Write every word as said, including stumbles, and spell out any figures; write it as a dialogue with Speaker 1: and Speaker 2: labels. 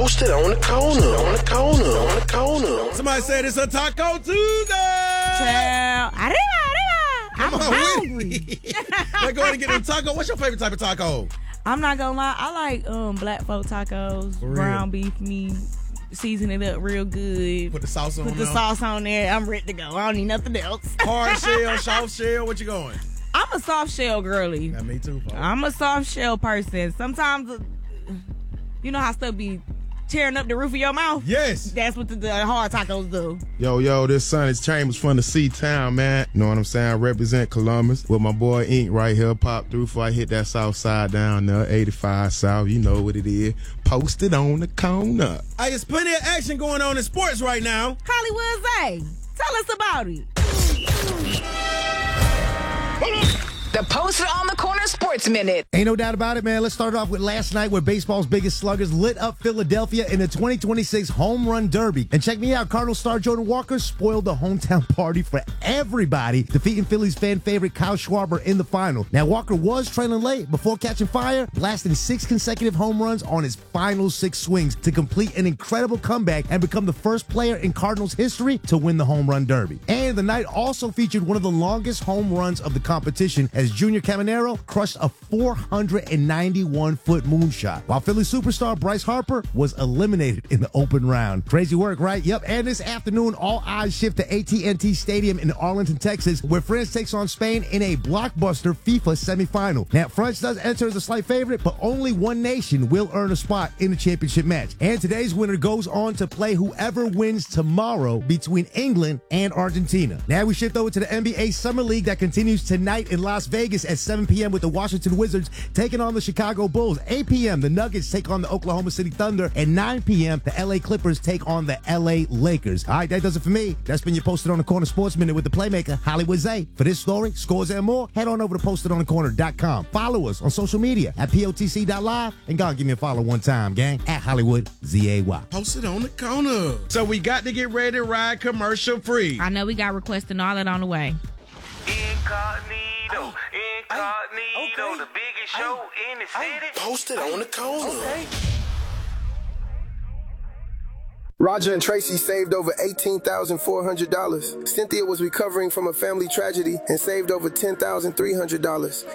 Speaker 1: Posted on the corner, on the corner, on the corner.
Speaker 2: Somebody said it's a Taco Tuesday.
Speaker 3: Child. Arriba, arriba. I'm
Speaker 2: Come on,
Speaker 3: hungry.
Speaker 2: Let's go ahead and get a taco. What's your favorite type of taco?
Speaker 3: I'm not gonna lie. I like um black folk tacos, ground beef meat, season it up real good.
Speaker 2: Put the sauce on
Speaker 3: Put the
Speaker 2: there.
Speaker 3: sauce on there. I'm ready to go. I don't need nothing else.
Speaker 2: Hard shell, soft shell. What you going?
Speaker 3: I'm a soft shell girly.
Speaker 2: Yeah, me too, folks.
Speaker 3: I'm a soft shell person. Sometimes, uh, you know how stuff be tearing up the roof of your mouth?
Speaker 2: Yes.
Speaker 3: That's what the, the hard tacos do.
Speaker 4: Yo, yo, this son is Chambers from the C-Town, man. Know what I'm saying? I represent Columbus with my boy Ink right here. Pop through before I hit that south side down there, eighty-five South. You know what it is. Posted on the corner.
Speaker 2: Hey, there's plenty of action going on in sports right now.
Speaker 3: Hollywood Zay, tell us about it.
Speaker 5: The Posted on the Corner Sports Minute.
Speaker 6: Ain't no doubt about it, man. Let's start off with last night where baseball's biggest sluggers lit up Philadelphia in the twenty twenty-six Home Run Derby. And check me out, Cardinals star Jordan Walker spoiled the hometown party for everybody, defeating Phillies fan favorite Kyle Schwarber in the final. Now, Walker was trailing late before catching fire, blasting six consecutive home runs on his final six swings to complete an incredible comeback and become the first player in Cardinals history to win the Home Run Derby. And the night also featured one of the longest home runs of the competition as Junior Caminero crushed a four hundred ninety-one foot moonshot, while Philly superstar Bryce Harper was eliminated in the open round. Crazy work, right? Yep, and this afternoon, all eyes shift to A T and T Stadium in Arlington, Texas, where France takes on Spain in a blockbuster FIFA semifinal. Now, France does enter as a slight favorite, but only one nation will earn a spot in the championship match. And today's winner goes on to play whoever wins tomorrow between England and Argentina. Now we shift over to the N B A Summer League that continues tonight in Las Vegas at seven p.m. with the Washington Wizards taking on the Chicago Bulls. eight p.m. the Nuggets take on the Oklahoma City Thunder, and nine p.m. the L A Clippers take on the L A Lakers. All right, that does it for me. That's been your Posted on the Corner Sports Minute with the playmaker, Hollywood Zay. For this story, scores, and more, head on over to posted on the corner dot com. Follow us on social media at P O T C dot live, and go and give me a follow one time, gang, at Hollywood Z A Y.
Speaker 2: Posted on the corner. So we got to get ready to ride commercial free.
Speaker 3: I know we got requests and all that on the way.
Speaker 7: Incognito, incognito,
Speaker 1: okay.
Speaker 7: the biggest show in the city.
Speaker 1: Posted on the corner.
Speaker 7: Okay.
Speaker 8: Roger and Tracy saved over eighteen thousand four hundred dollars. Cynthia was recovering from a family tragedy and saved over ten thousand three hundred dollars.